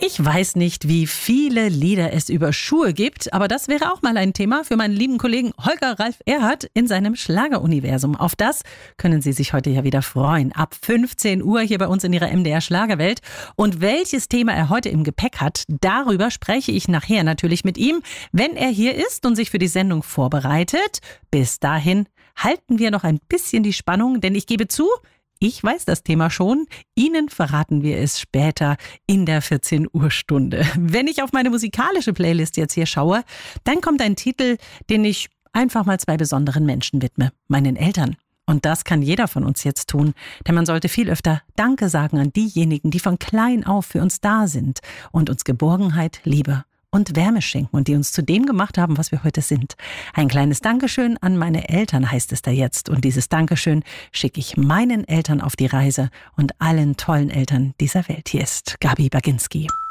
Ich weiß nicht, wie viele Lieder es über Schuhe gibt, aber das wäre auch mal ein Thema für meinen lieben Kollegen Holger Ralf Erhardt in seinem Schlageruniversum. Auf das können Sie sich heute ja wieder freuen. Ab 15 Uhr hier bei uns in Ihrer MDR Schlagerwelt. Und welches Thema er heute im Gepäck hat, darüber spreche ich nachher natürlich mit ihm, wenn er hier ist und sich für die Sendung vorbereitet. Bis dahin halten wir noch ein bisschen die Spannung, denn ich gebe zu, ich weiß das Thema schon. Ihnen verraten wir es später in der 14 Uhr Stunde. Wenn ich auf meine musikalische Playlist jetzt hier schaue, dann kommt ein Titel, den ich einfach mal zwei besonderen Menschen widme. Meinen Eltern. Und das kann jeder von uns jetzt tun. Denn man sollte viel öfter Danke sagen an diejenigen, die von klein auf für uns da sind und uns Geborgenheit, Liebe und Wärme schenken und die uns zu dem gemacht haben, was wir heute sind. Ein kleines Dankeschön an meine Eltern heißt es da jetzt. Und dieses Dankeschön schicke ich meinen Eltern auf die Reise und allen tollen Eltern dieser Welt. Hier ist Gabi Baginski.